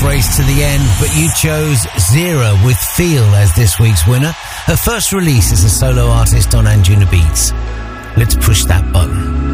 race to the end, but you chose Zera with Feel as this week's winner. Her first release as a solo artist on Anjunabeats. Let's push that button.